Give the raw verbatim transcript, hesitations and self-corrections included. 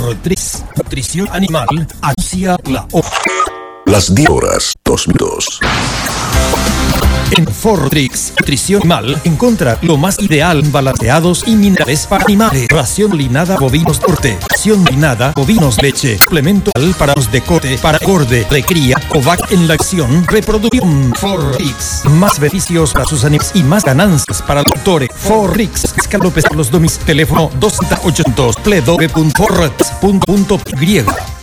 Fortrix Nutrición Animal anuncia la hora. Las diez horas, dos minutos. En Fortrix Nutrición Animal encuentra lo más ideal en balanceados y minerales para animales. Ración linada bovinos corte, ración linada bovinos leche, suplemento para los de corte para engorde, recría o vaca en la acción, reproducción. Fortrix, más beneficios para sus animales y más ganancias para los doctores. Fortrix, escalopes los domis, teléfono dos ocho cero dos, w w w punto fortrix punto y.